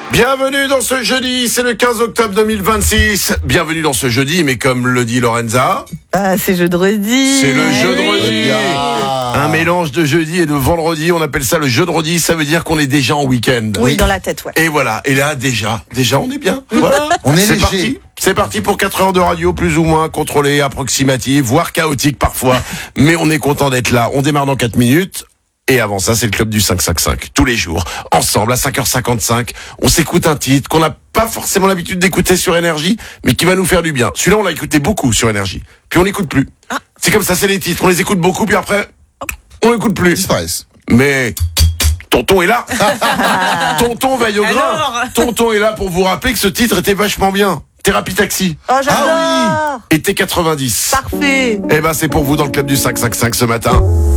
Bienvenue dans ce jeudi, c'est le 15 octobre 2026. Bienvenue dans ce jeudi, mais comme le dit Lorenza... c'est jeudi. C'est le jeudi. Un mélange de jeudi et de vendredi, on appelle ça le jeudi, ça veut dire qu'on est déjà en week-end. Oui, dans la tête, ouais. Et voilà, et là déjà on est bien. Voilà, On est c'est léger. parti. C'est parti pour 4 heures de radio, plus ou moins contrôlée, approximative, voire chaotique parfois. Mais on est content d'être là. On démarre dans 4 minutes. Et avant ça, c'est le club du 555. Tous les jours, ensemble, à 5h55, on s'écoute un titre qu'on n'a pas forcément l'habitude d'écouter sur Énergie, mais qui va nous faire du bien. Celui-là, on l'a écouté beaucoup sur Énergie. Puis on l'écoute plus. C'est comme ça, c'est les titres. On les écoute beaucoup, puis après, on l'écoute plus. Disparaissent. Mais... Tonton est là. Tonton veille au grain. Alors Tonton est là pour vous rappeler que ce titre était vachement bien. Thérapie Taxi. Oh, j'adore. Et T90. Parfait. Eh ben, c'est pour vous dans le club du 555 ce matin.